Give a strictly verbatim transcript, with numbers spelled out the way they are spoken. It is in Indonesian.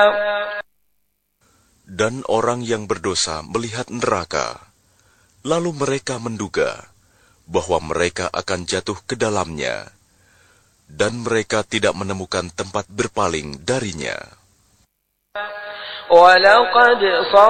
Dan orang yang berdosa melihat neraka, lalu mereka menduga bahwa mereka akan jatuh ke dalamnya, dan mereka tidak menemukan tempat berpaling darinya.